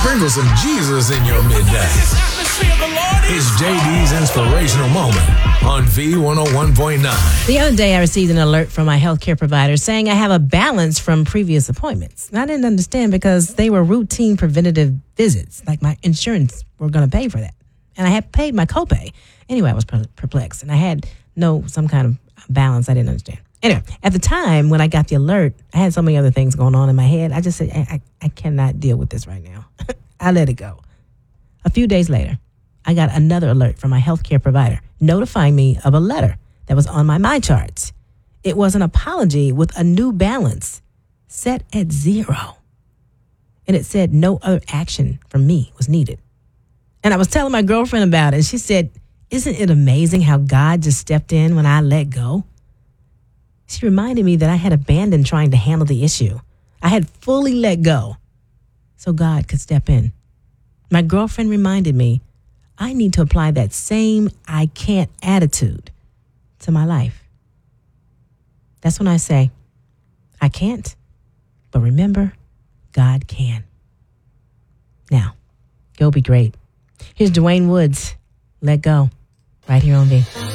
Sprinkle some Jesus in your midday. It's JD's Inspirational Moment on V101.9. The other day, I received an alert from my healthcare provider saying I have a balance from previous appointments. And I didn't understand because they were routine preventative visits, like my insurance were going to pay for that. And I had paid my copay. Anyway, I was perplexed, and I had some kind of balance I didn't understand. Anyway, at the time when I got the alert, I had so many other things going on in my head. I just said, I cannot deal with this right now. I let it go. A few days later, I got another alert from my healthcare provider notifying me of a letter that was on my MyCharts. It was an apology with a new balance set at 0. And it said no other action from me was needed. And I was telling my girlfriend about it, and she said, "Isn't it amazing how God just stepped in when I let go?" She reminded me that I had abandoned trying to handle the issue. I had fully let go so God could step in. My girlfriend reminded me I need to apply that same I can't attitude to my life. That's when I say, I can't, but remember, God can. Now, go be great. Here's Dwayne Woods, Let Go, right here on V.